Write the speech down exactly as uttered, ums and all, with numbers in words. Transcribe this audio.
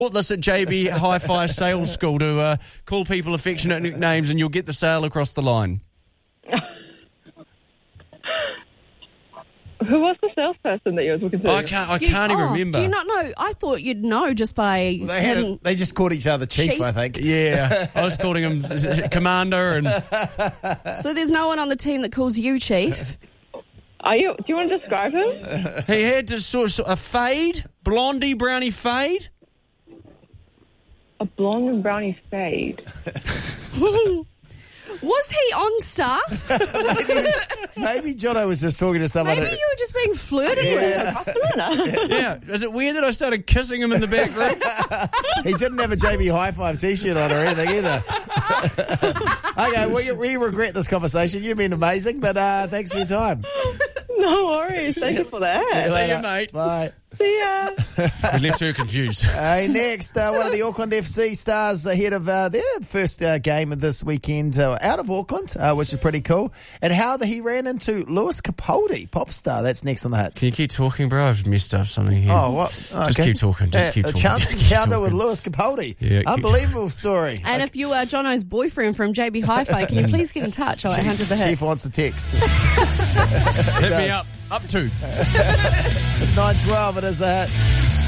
Put this at J B Hi-Fi Sales School to uh, call people affectionate nicknames and you'll get the sale across the line. Who was the salesperson that you were talking to? I can't, I You- can't even oh, remember. Do you not know? I thought you'd know just by... Well, they had having- a, they just called each other Chief, Chief. I think. Yeah, I was calling him Commander and... So there's no one on the team that calls you Chief? Are you? Do you want to describe him? He had to sort of a fade, blondie, brownie fade. A blonde and brownie fade. Was he on staff? maybe, maybe Jono was just talking to someone. Maybe who- you were just being flirted Yeah. with. Yeah, is it weird that I started kissing him in the back room? He didn't have a J B High Five t-shirt on or anything either. Okay, we, we regret this conversation. You've been amazing, but uh, thanks for your time. No worries. Thank you for that. See you See later. you, mate. Bye. See ya. We left her confused. Hey, next, uh, one of the Auckland F C stars ahead of uh, their first uh, game of this weekend uh, out of Auckland, uh, which is pretty cool. And how the, he ran into Lewis Capaldi, pop star. That's next on the hits. Can you keep talking, bro? I've messed up something here. Oh, what? Okay. Just keep talking. Just Uh, keep a talking. chance Just keep encounter with talking. Lewis Capaldi. Yeah, keep Unbelievable story. And if you are Jono's boyfriend from J B Hi-Fi, can you please get in touch? Oh, eight hundred the hits. Chief wants a text. Hit me does. up. Up to. It's nine twelve, it is the hits.